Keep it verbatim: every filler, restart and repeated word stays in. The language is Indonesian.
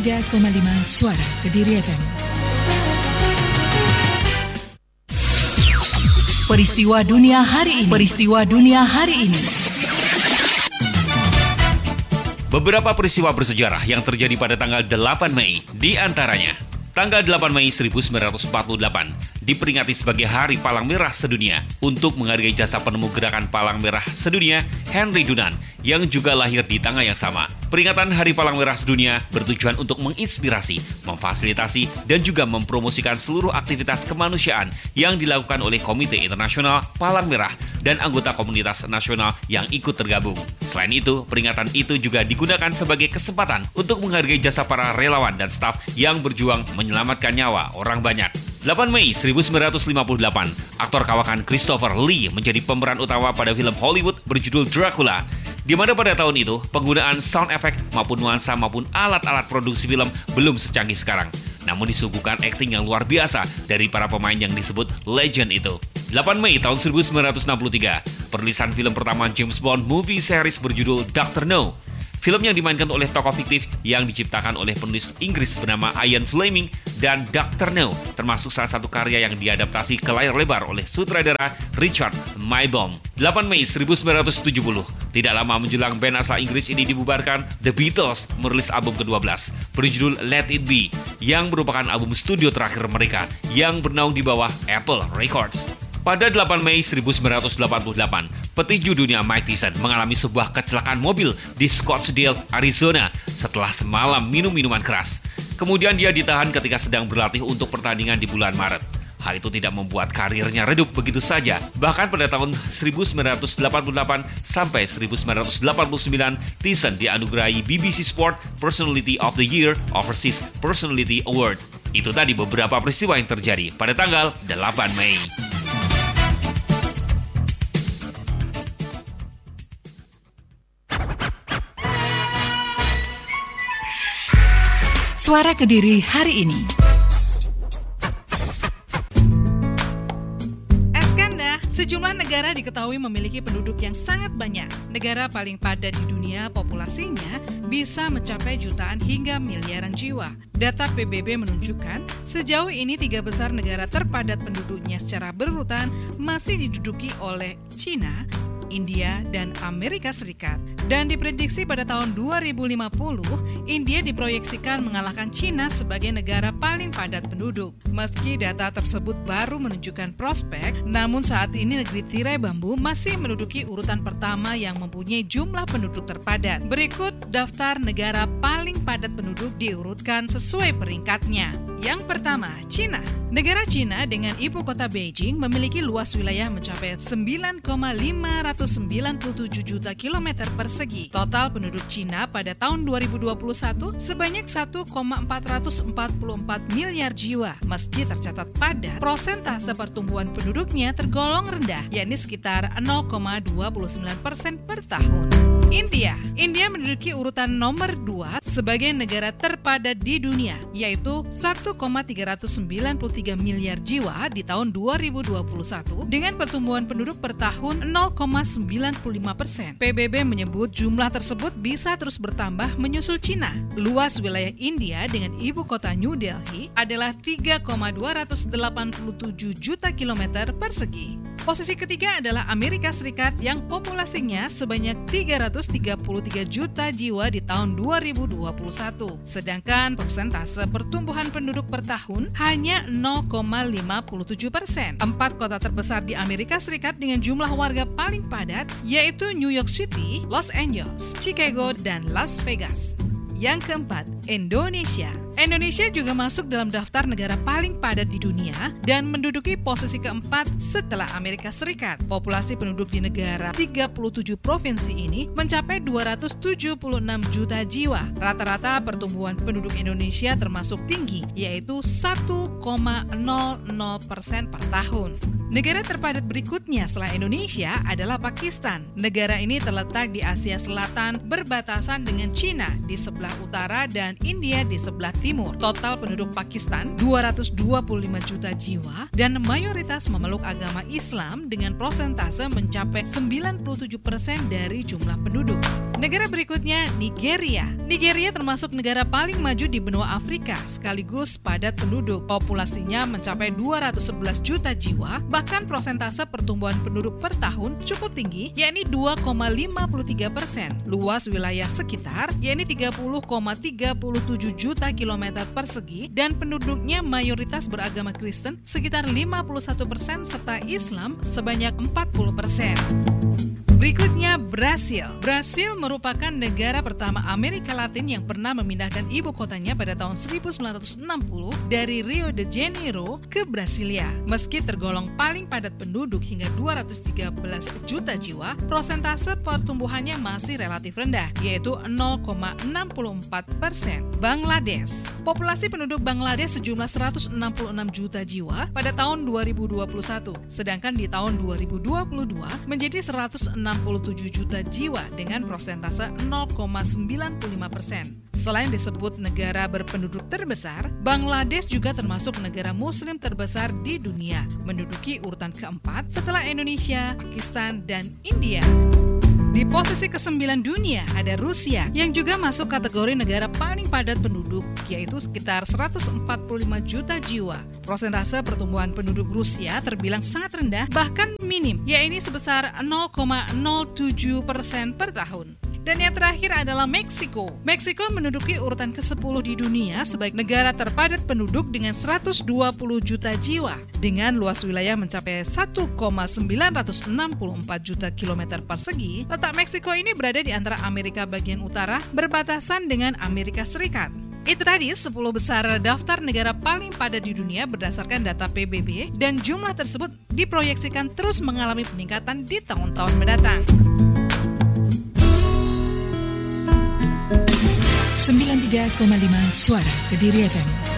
tiga koma lima Suara Kediri F M. Peristiwa dunia hari ini. Peristiwa dunia hari ini. Beberapa peristiwa bersejarah yang terjadi pada tanggal delapan Mei, di antaranya tanggal delapan Mei seribu sembilan ratus empat puluh delapan diperingati sebagai Hari Palang Merah Sedunia untuk menghargai jasa penemu gerakan Palang Merah Sedunia, Henry Dunant, yang juga lahir di tanggal yang sama. Peringatan Hari Palang Merah Sedunia bertujuan untuk menginspirasi, memfasilitasi, dan juga mempromosikan seluruh aktivitas kemanusiaan yang dilakukan oleh Komite Internasional Palang Merah dan anggota komunitas nasional yang ikut tergabung. Selain itu, peringatan itu juga digunakan sebagai kesempatan untuk menghargai jasa para relawan dan staf yang berjuang menyelamatkan nyawa orang banyak. delapan Mei seribu sembilan ratus lima puluh delapan, aktor kawakan Christopher Lee menjadi pemeran utama pada film Hollywood berjudul Dracula, di mana pada tahun itu penggunaan sound effect maupun nuansa maupun alat-alat produksi film belum secanggih sekarang. Namun disuguhkan akting yang luar biasa dari para pemain yang disebut legend itu. delapan Mei tahun seribu sembilan ratus enam puluh tiga, perilisan film pertama James Bond movie series berjudul Doctor No. Film yang dimainkan oleh tokoh fiktif yang diciptakan oleh penulis Inggris bernama Ian Fleming dan Doctor No, termasuk salah satu karya yang diadaptasi ke layar lebar oleh sutradara Richard Maybaum. delapan Mei seribu sembilan ratus tujuh puluh, tidak lama menjelang band asal Inggris ini dibubarkan, The Beatles merilis album kedua belas berjudul Let It Be, yang merupakan album studio terakhir mereka yang bernaung di bawah Apple Records. Pada delapan Mei seribu sembilan ratus delapan puluh delapan, petinju dunia Mike Tyson mengalami sebuah kecelakaan mobil di Scottsdale, Arizona setelah semalam minum minuman keras. Kemudian dia ditahan ketika sedang berlatih untuk pertandingan di bulan Maret. Hal itu tidak membuat karirnya redup begitu saja. Bahkan pada tahun seribu sembilan ratus delapan puluh delapan sampai seribu sembilan ratus delapan puluh sembilan, Tyson dianugerahi B B C Sport Personality of the Year Overseas Personality Award. Itu tadi beberapa peristiwa yang terjadi pada tanggal delapan Mei. Suara Kediri hari ini. Eskanda, sejumlah negara diketahui memiliki penduduk yang sangat banyak. Negara paling padat di dunia populasinya bisa mencapai jutaan hingga miliaran jiwa. Data P B B menunjukkan sejauh ini tiga besar negara terpadat penduduknya secara berurutan masih diduduki oleh China, India, dan Amerika Serikat. Dan diprediksi pada tahun dua ribu lima puluh, India diproyeksikan mengalahkan China sebagai negara paling padat penduduk. Meski data tersebut baru menunjukkan prospek, namun saat ini negeri tirai bambu masih menduduki urutan pertama yang mempunyai jumlah penduduk terpadat. Berikut daftar negara paling padat penduduk diurutkan sesuai peringkatnya. Yang pertama, China. Negara China dengan ibu kota Beijing memiliki luas wilayah mencapai sembilan koma lima sembilan tujuh juta kilometer persegi. Total penduduk China pada tahun dua ribu dua puluh satu sebanyak satu koma empat empat empat miliar jiwa. Meski tercatat padat, prosentase pertumbuhan penduduknya tergolong rendah, yakni sekitar nol koma dua sembilan persen per tahun. India. India menduduki urutan nomor dua sebagai negara terpadat di dunia, yaitu satu koma tiga sembilan tiga miliar jiwa di tahun dua ribu dua puluh satu dengan pertumbuhan penduduk per tahun nol koma sembilan lima persen. P B B menyebut jumlah tersebut bisa terus bertambah menyusul Cina. Luas wilayah India dengan ibu kota New Delhi adalah tiga koma dua delapan tujuh juta kilometer persegi. Posisi ketiga adalah Amerika Serikat yang populasinya sebanyak tiga ratus tiga puluh tiga juta jiwa di tahun dua ribu dua puluh satu. Sedangkan persentase pertumbuhan penduduk per tahun hanya nol koma lima tujuh persen. Empat kota terbesar di Amerika Serikat dengan jumlah warga paling padat yaitu New York City, Los Angeles, Chicago, dan Las Vegas. Yang keempat, Indonesia. Indonesia juga masuk dalam daftar negara paling padat di dunia dan menduduki posisi keempat setelah Amerika Serikat. Populasi penduduk di negara tiga puluh tujuh provinsi ini mencapai dua ratus tujuh puluh enam juta jiwa. Rata-rata pertumbuhan penduduk Indonesia termasuk tinggi, yaitu satu koma nol nol persen per tahun. Negara terpadat berikutnya setelah Indonesia adalah Pakistan. Negara ini terletak di Asia Selatan, berbatasan dengan Cina di sebelah utara dan India di sebelah timur. Timur. Total penduduk Pakistan dua ratus dua puluh lima juta jiwa dan mayoritas memeluk agama Islam dengan persentase mencapai sembilan puluh tujuh persen dari jumlah penduduk. Negara berikutnya Nigeria. Nigeria termasuk negara paling maju di benua Afrika sekaligus padat penduduk. Populasinya mencapai dua ratus sebelas juta jiwa, bahkan persentase pertumbuhan penduduk per tahun cukup tinggi, yakni dua koma lima puluh tiga persen. Luas wilayah sekitar, yakni tiga puluh koma tiga puluh tujuh juta kilometer persegi, dan penduduknya mayoritas beragama Kristen sekitar lima puluh satu persen serta Islam sebanyak empat puluh persen. Berikutnya Brasil. Brasil merupakan negara pertama Amerika Latin yang pernah memindahkan ibu kotanya pada tahun seribu sembilan ratus enam puluh dari Rio de Janeiro ke Brasilia. Meski tergolong paling padat penduduk hingga dua ratus tiga belas juta jiwa, persentase pertumbuhannya masih relatif rendah, yaitu nol koma enam empat persen. Bangladesh. Populasi penduduk Bangladesh sejumlah seratus enam puluh enam juta jiwa pada tahun dua ribu dua puluh satu, sedangkan di tahun dua ribu dua puluh dua menjadi seratus enam puluh tujuh juta jiwa dengan persentase nol koma sembilan lima persen. Selain disebut negara berpenduduk terbesar, Bangladesh juga termasuk negara muslim terbesar di dunia, menduduki urutan keempat setelah Indonesia, Pakistan, dan India. Di posisi kesembilan dunia ada Rusia yang juga masuk kategori negara paling padat penduduk, yaitu sekitar seratus empat puluh lima juta jiwa. Persentase pertumbuhan penduduk Rusia terbilang sangat rendah, bahkan minim, yaitu sebesar nol koma nol tujuh persen per tahun. Dan yang terakhir adalah Meksiko. Meksiko menduduki urutan kesepuluh di dunia sebagai negara terpadat penduduk dengan seratus dua puluh juta jiwa. Dengan luas wilayah mencapai satu koma sembilan enam empat juta kilometer persegi, letak Meksiko ini berada di antara Amerika bagian utara berbatasan dengan Amerika Serikat. Itu tadi sepuluh besar daftar negara paling padat di dunia berdasarkan data P B B, dan jumlah tersebut diproyeksikan terus mengalami peningkatan di tahun-tahun mendatang. sembilan puluh tiga koma lima Suara Kediri F M.